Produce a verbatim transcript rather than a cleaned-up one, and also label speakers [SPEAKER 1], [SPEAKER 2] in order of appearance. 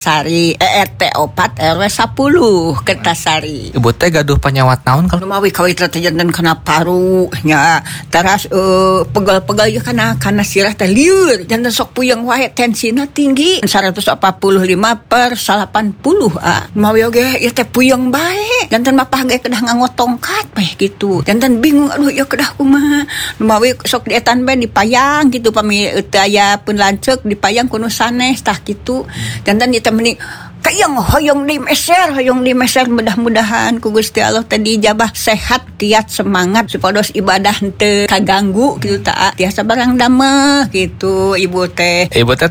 [SPEAKER 1] Sari E R T opat R W sepuluh Kertasari.
[SPEAKER 2] Ibu teh gaduh penyawat naon kalau
[SPEAKER 1] Lumawi kawit teh janten kana paru nya teras uh, pegal-pegal ya kana kana sirah teh lieur janten sok puyeng wae tensina tinggi seratus empat puluh lima per delapan puluh ah lumawi oge ya teh puyeng bae janten mapah ge kedah nganggo tongkat bae gitu janten bingung aduh ya kedah kumaha lumawi sok dietan bae dipayang gitu pami teu aya pun lanceuk dipayang kuno sanes tah kitu janten ieu meni kayang hoyong di meser hoyong di meser mudah-mudahan ku Gusti Allah tadi jabah sehat kiat semangat supados ibadah teu kaganggu gitu ta tiasa barang dameh gitu ibu teh
[SPEAKER 2] ibu teh